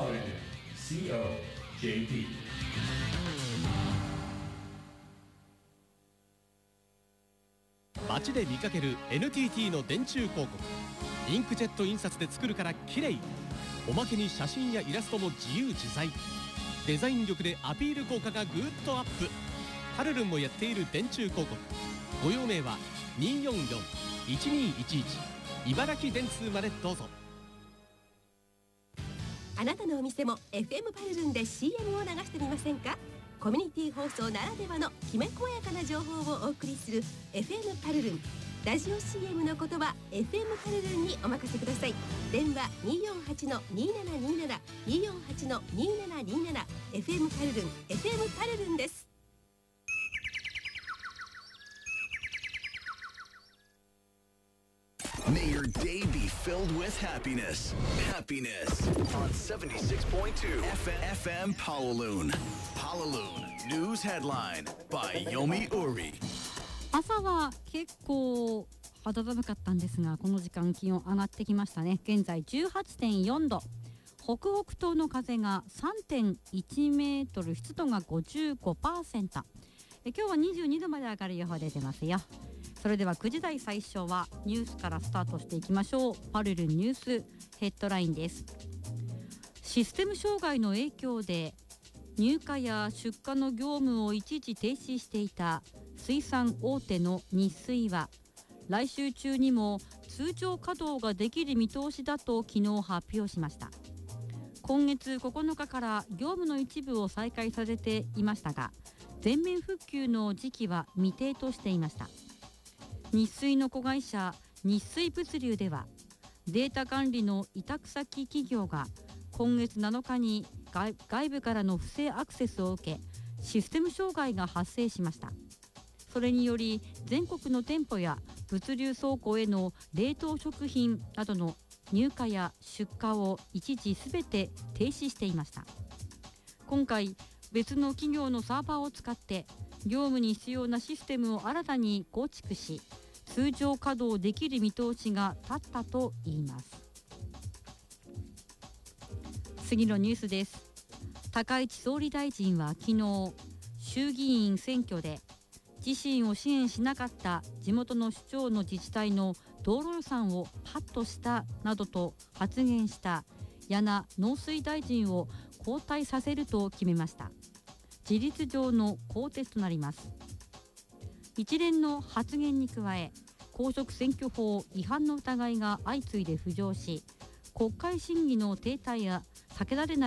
COJP。 街で見かける NTT の電柱広告。インクジェット印刷で作るから綺麗。おまけに写真やイラストも自由自在。デザイン力でアピール効果がぐーっとアップ。パルルンもやっている電柱広告。ご用命は 244-1211 茨城電通までどうぞ。 あなたのお店も FM パルルンで CM を流してみませんか？コミュニティ放送ならではのきめ細やかな情報をお送りする FM パルルン。ラジオ CM のことは FM パルルンにお任せください。電話 248-2727 248-2727 FM パルルン FM パルルンです。 May your day be filled with happiness. Happiness on 76.2 FM Palaloon. Palaloon News Headline by Yomi Uri. 朝は結構肌寒かったんですが、この時間気温上がってきましたね。現在 18.4 度。北北東の風が 3.1 メートル、湿度が 55%。今日は22度まで上がる予報出てますよ。それでは9時台最初はニュースからスタートしていきましょう。パルルンニュースヘッドラインです。システム障害の影響で入荷や出荷の業務を一時停止していた水産大手の日水は来週中にも通常稼働ができる見通しだと昨日発表しました。今月9日から業務の一部を再開させていましたが、全面復旧の時期は未定としていました。日水の子会社日水物流ではデータ管理の委託先企業が今月7日に外部からの不正アクセスを受けシステム障害が発生しました。それにより全国の店舗や物流倉庫への冷凍食品などの入荷や出荷を一時すべて停止していました。今回別の企業のサーバーを使って業務に必要なシステムを新たに構築し通常稼働できる見通しが立ったといいます。次のニュースです。高市総理大臣は昨日衆議院選挙で自身を支援しなかった地元の首長の自治体の道路予算をカットしたなどと発言した簗農水大臣を交代させると決めました。事実上の更迭となります。一連の発言に加え公職選挙法違反の疑いが相次いで浮上し、国会審議の停滞や避けられない